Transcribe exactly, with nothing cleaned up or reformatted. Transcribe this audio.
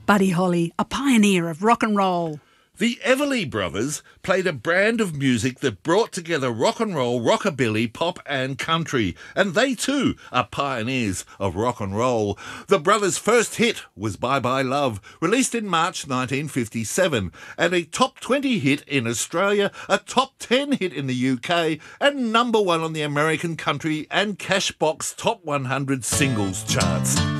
Buddy Holly, a pioneer of rock and roll. The Everly Brothers played a brand of music that brought together rock and roll, rockabilly, pop and country. And they too are pioneers of rock and roll. The brothers' first hit was Bye Bye Love, released in March nineteen fifty-seven, and a top twenty hit in Australia, a top ten hit in the U K, and number one on the American country and Cashbox Top one hundred singles charts.